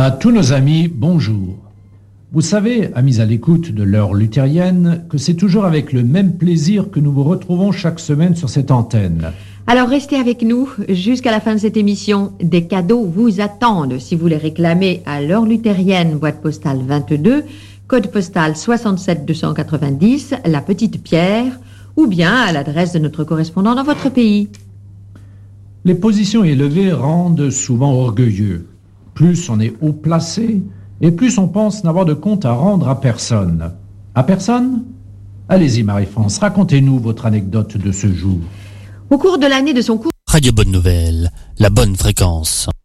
À tous nos amis, bonjour. Vous savez, amis à l'écoute de l'heure luthérienne, que c'est toujours avec le même plaisir que nous vous retrouvons chaque semaine sur cette antenne. Alors restez avec nous jusqu'à la fin de cette émission. Des cadeaux vous attendent si vous les réclamez à l'heure luthérienne, boîte postale 22, code postal 67 290, La Petite Pierre, ou bien à l'adresse de notre correspondant dans votre pays. Les positions élevées rendent souvent orgueilleux. Plus on est haut placé, et plus on pense n'avoir de compte à rendre à personne. À personne ? Allez-y Marie-France, racontez-nous votre anecdote de ce jour. Au cours de l'année de son cours... Radio Bonne Nouvelle, la bonne fréquence.